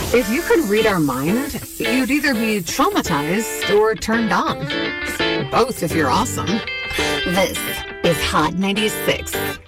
If you could read our mind, you'd either be traumatized or turned on. Both if you're awesome. This is Hot 96.